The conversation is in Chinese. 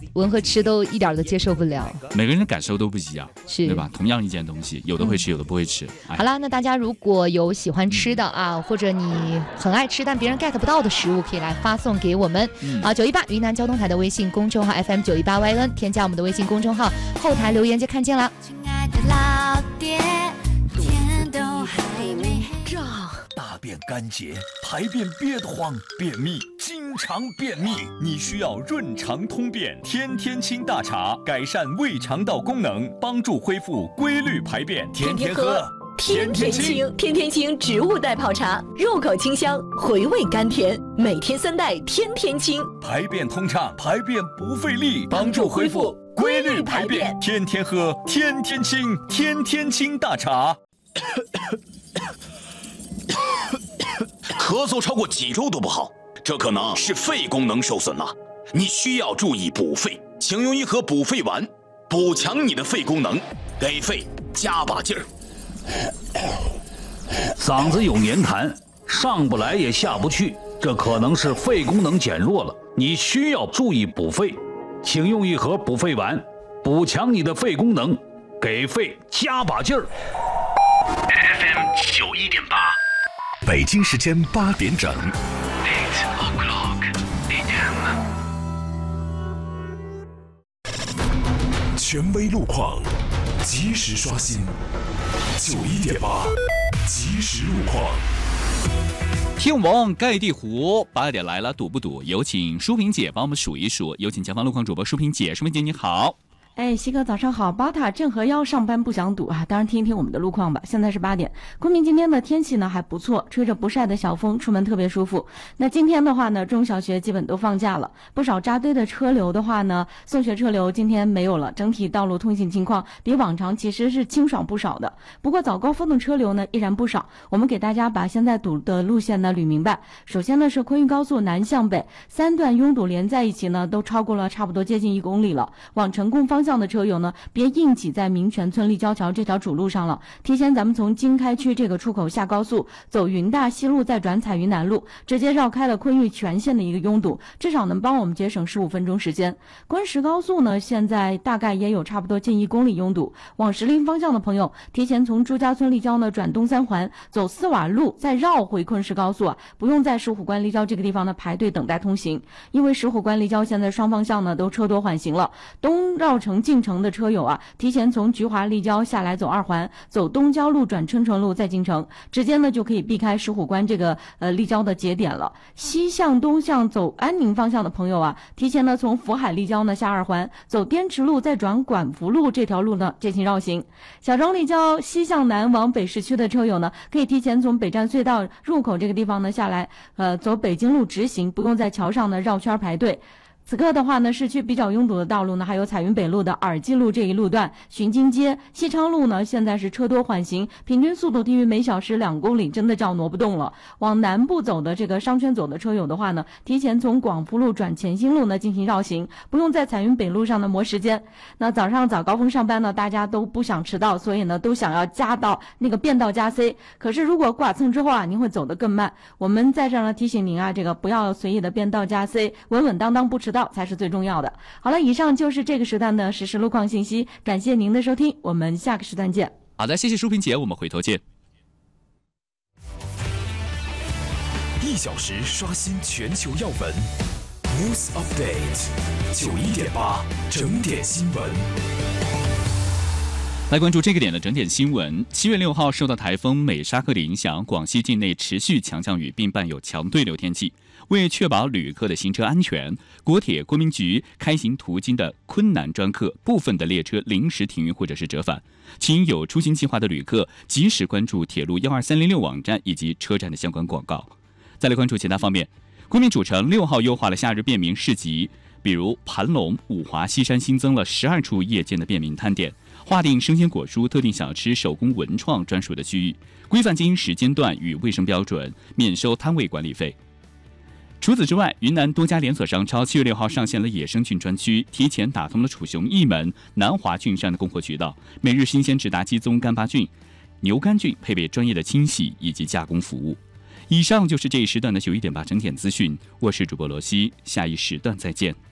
闻和吃都一点都接受不了。 每个人的感受都不一样， 是对吧？同样一件东西，有的会吃，有的不会吃。 好啦，那大家如果有喜欢吃的啊，或者你很爱吃但别人 get 不到的食物，可以来发送给我们。918云南交通台的微信公众号 FM918YN， 添加我们的微信公众号，后台留言就看见了。亲爱的老爹，天都还没胀，大便干结，排便憋得慌，便秘，经常便秘，你需要润肠通便天天清大茶，改善胃肠道功能，帮助恢复规律排便，天天喝。 天天清，天天清植物代泡茶，入口清香，回味甘甜，每天3袋，天天清， 排便通畅，排便不费力，帮助恢复规律排便，天天喝，天天清，天天清大茶。 咳嗽超过几周都不好，这可能是肺功能受损了，你需要注意补肺，请用一盒补肺丸，补强你的肺功能，给肺加把劲儿。 嗓子有黏痰，上不来也下不去，这可能是肺功能减弱了，你需要注意补肺，请用一盒补肺丸，补强你的肺功能，给肺加把劲儿。 FM 91.8， 北京时间8点整。 It's o'clock AM。 权威路况，及时刷新。91.8，及时路况。 天王盖地虎，8点来了，堵不堵？有请淑萍姐帮我们数一数。有请前方路况主播淑萍姐，淑萍姐你好。 西哥早上好，巴塔正和腰上班不想堵啊，当然听一听我们的路况吧。现在是8点，昆明今天的天气呢还不错，吹着不晒的小风，出门特别舒服。那今天的话呢，中小学基本都放假了，不少扎堆的车流的话呢，送学车流今天没有了，整体道路通行情况比往常其实是清爽不少的。不过早高峰的车流呢依然不少，我们给大家把现在堵的路线呢捋明白。首先呢是昆玉高速南向北3段拥堵连在一起呢，都超过了差不多接近1公里了。往成贡方向的车友呢，别硬挤在民权村立交桥这条主路上了。提前咱们从经开区这个出口下高速，走云大西路，再转彩云南路，直接绕开了昆玉全线的一个拥堵，至少能帮我们节省15分钟时间。昆石高速呢，现在大概也有差不多近1公里拥堵。往石林方向的朋友，提前从朱家村立交呢转东三环，走四瓦路，再绕回昆石高速啊，不用在石虎关立交这个地方呢排队等待通行，因为石虎关立交现在双方向呢都车多缓行了。东绕城进城的车友啊，提前从菊华立交下来走2环，走东郊路转春城路再进城，直接呢就可以避开石虎关这个立交的节点了。西向东向走安宁方向的朋友啊，提前呢从福海立交呢下2环，走滇池路再转管福路这条路呢进行绕行。小庄立交西向南往北市区的车友呢，可以提前从北站隧道入口这个地方呢下来，走北京路直行，不用在桥上呢绕圈排队。此刻的话呢，市区比较拥堵的道路呢，还有彩云北路的耳机路这一路段，巡京街、西昌路呢，现在是车多缓行，平均速度低于每小时2公里，真的叫挪不动了。往南部走的这个商圈走的车友的话呢，提前从广福路转前兴路呢进行绕行，不用在彩云北路上呢磨时间。那早上早高峰上班呢，大家都不想迟到，所以呢都想要加到那个变道加 C。可是如果剐蹭之后啊，您会走得更慢。我们在这儿呢提醒您啊，这个不要随意的变道加 C， 稳稳当当不迟到才是最重要的。好了，以上就是这个时段的实时路况信息，感谢您的收听，我们下个时段见。 好的，谢谢淑萍姐，我们回头见。 1小时刷新全球要闻 ，News Update 91.8整点新闻。 来关注这个点的整点新闻。7月6号，受到台风美沙克的影响，广西境内持续强降雨，并伴有强对流天气。为确保旅客的行车安全，国铁昆明局开行途经的昆南专客部分的列车临时停运或者是折返，请有出行计划的旅客及时关注铁路12306网站以及车站的相关广告。再来关注其他方面，昆明主城6号优化了夏日便民市集，比如盘龙、五华、西山新增了12处夜间的便民摊点，划定生鲜果蔬、特定小吃、手工文创专属的区域，规范经营时间段与卫生标准，免收摊位管理费。除此之外，云南多家连锁商超7月6号上线了野生菌专区，提前打通了楚雄、义门、南华菌山的供货渠道，每日新鲜直达鸡枞、干巴菌、牛肝菌，配备专业的清洗以及加工服务。以上就是这一时段的91.8整点资讯，我是主播罗西，下一时段再见。